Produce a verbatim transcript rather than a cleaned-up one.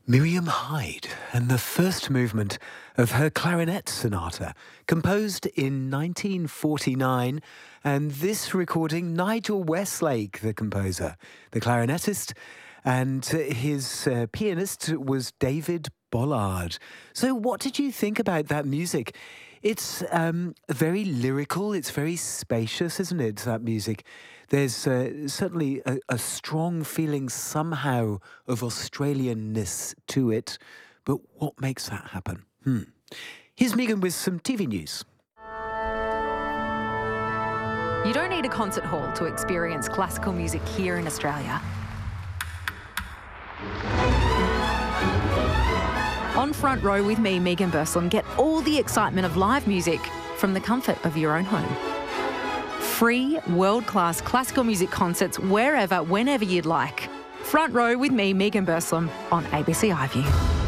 Miriam Hyde and the first movement of her clarinet sonata, composed in nineteen forty-nine, and this recording, Nigel Westlake, the composer, the clarinetist, and his uh, pianist was David Bollard. So what did you think about that music? It's um, very lyrical, it's very spacious, isn't it, that music? There's uh, certainly a, a strong feeling somehow of Australianness to it. But what makes that happen? Hmm. Here's Megan with some T V news. You don't need a concert hall to experience classical music here in Australia. On Front Row with me, Megan Burslem, get all the excitement of live music from the comfort of your own home. Free, world-class classical music concerts wherever, whenever you'd like. Front Row with me, Megan Burslem, on A B C iView.